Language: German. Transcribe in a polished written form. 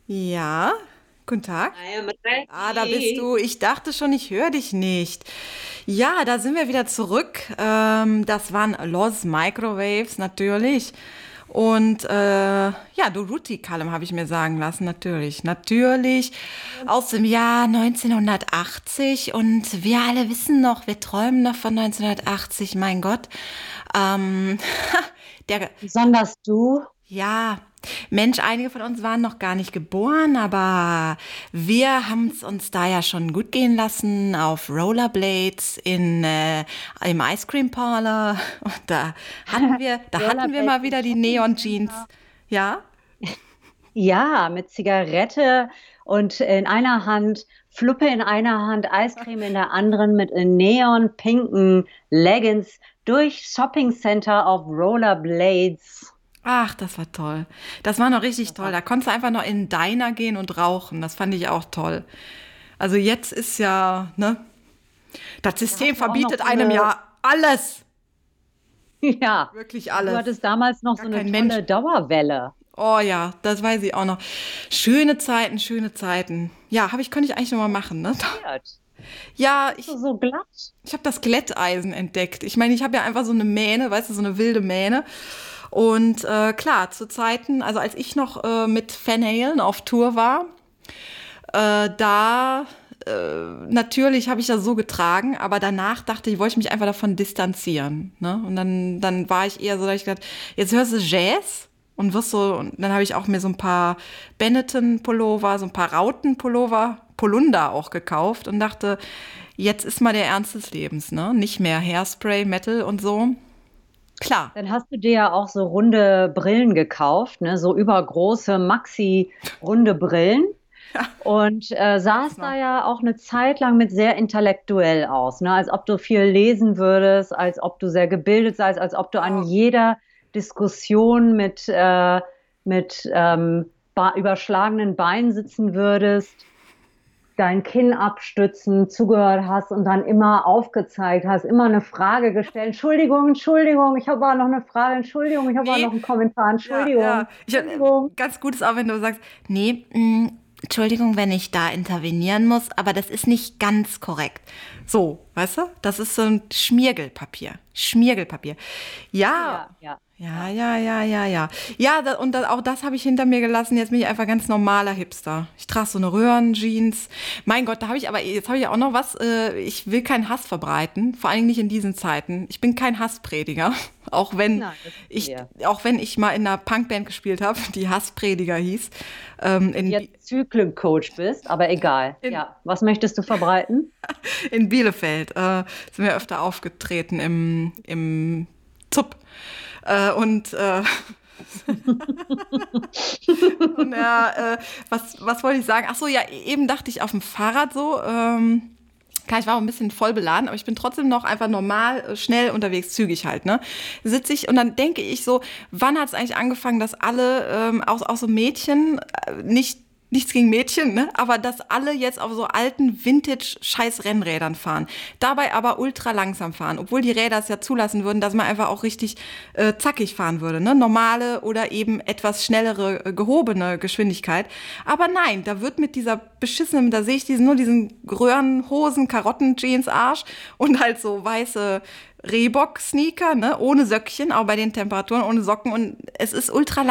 Ja, guten Tag. I am Ah, da bist ready. du. Ich dachte schon, ich höre dich nicht. Ja, da sind wir wieder zurück. Das waren Los Microwaves natürlich. Und ja, Durutti Kalem habe ich mir sagen lassen, natürlich. Natürlich aus dem Jahr 1980. Und wir alle wissen noch, wir träumen noch von 1980, mein Gott. Ähm, der, Besonders du. ja, Mensch, einige von uns waren noch gar nicht geboren, aber wir haben es uns da ja schon gut gehen lassen auf Rollerblades im Ice Cream Parlor. Und da hatten wir Rollerblades mal im wieder die Shopping Neon Jeans. Center. Ja, Ja, mit Zigarette und in einer Hand, Fluppe in einer Hand, Eiscreme in der anderen mit neonpinken Leggings durch Shopping Center auf Rollerblades. ach, das war toll. Das war noch richtig Das toll. war Da konntest du einfach noch in den Diner gehen und rauchen. Das fand ich auch toll. Also jetzt ist ja, ne, das Da System hast du auch noch verbietet so einem eine, ja alles. ja, Wirklich und du alles. hattest damals noch Gar so eine kein Mensch. tolle Dauerwelle. Oh ja, das weiß ich auch noch. Schöne Zeiten, schöne Zeiten. Ja, könnte ich eigentlich noch mal machen, ne? Passiert. Ja, Bist du so glatt? ich habe das Glätteisen entdeckt. Ich meine, ich habe ja einfach so eine Mähne, weißt du, so eine wilde Mähne. Und klar, zu Zeiten, also als ich noch mit Van Halen auf Tour war, da natürlich habe ich das so getragen, aber danach dachte ich, wollte ich mich einfach davon distanzieren. Ne? Und dann war ich eher so, dass ich gedacht, jetzt hörst du Jazz und wirst so, und dann habe ich auch mir so ein paar Benetton-Pullover, so ein paar Rauten-Pullover, Polunder auch gekauft und dachte, jetzt ist mal der Ernst des Lebens, ne? Nicht mehr Hairspray, Metal und so. Klar. Dann hast du dir ja auch so runde Brillen gekauft, ne? So übergroße Maxi-runde Brillen und Jetzt sahst da noch. ja auch eine Zeit lang mit sehr intellektuell aus, ne? Als ob du viel lesen würdest, als ob du sehr gebildet seist, als ob du an Oh, jeder Diskussion mit überschlagenen Beinen sitzen würdest, dein Kinn abstützen, zugehört hast und dann immer aufgezeigt hast, immer eine Frage gestellt. Entschuldigung, Entschuldigung, ich habe aber noch eine Frage. Entschuldigung, ich habe aber noch nee, einen Kommentar. ja, ja. Entschuldigung, Entschuldigung. Ganz gut ist auch, wenn du sagst, nee, Entschuldigung, wenn ich da intervenieren muss, aber das ist nicht ganz korrekt. So, weißt du? Das ist so ein Schmiergelpapier. Schmiergelpapier. Ja, Ja, ja, ja, ja. ja, ja, ja, ja. Ja, auch das habe ich hinter mir gelassen. Jetzt bin ich einfach ganz normaler Hipster. Ich trage so eine Röhrenjeans. Mein Gott, jetzt habe ich auch noch was. Ich will keinen Hass verbreiten, vor allen Dingen nicht in diesen Zeiten. Ich bin kein Hassprediger, auch wenn Nein, das wissen ich, wir. auch wenn ich mal in einer Punkband gespielt habe, die Hassprediger hieß. Und In, jetzt Zyklencoach bist, aber egal. in, Ja, was möchtest du verbreiten? in Bielefeld sind wir öfter aufgetreten im ZUP. Und Und was wollte ich sagen? Ach so, ja, eben dachte ich auf dem Fahrrad so. Klar, ich war auch ein bisschen voll beladen, aber ich bin trotzdem noch einfach normal, schnell unterwegs, zügig halt, ne? Sitze ich und dann denke ich so, wann hat es eigentlich angefangen, dass alle, auch so Mädchen, nichts gegen Mädchen, ne? Aber dass alle jetzt auf so alten Vintage-Scheiß-Rennrädern fahren. Dabei aber ultra langsam fahren, obwohl die Räder es ja zulassen würden, dass man einfach auch richtig zackig fahren würde, ne? Normale oder eben etwas schnellere, gehobene Geschwindigkeit. Aber nein, da wird mit dieser beschissenen, da sehe ich nur diesen Röhrenhosen, Karotten, Jeans, Arsch und halt so weiße Reebok-Sneaker, ne? Ohne Söckchen, auch bei den Temperaturen, ohne Socken und es ist ultra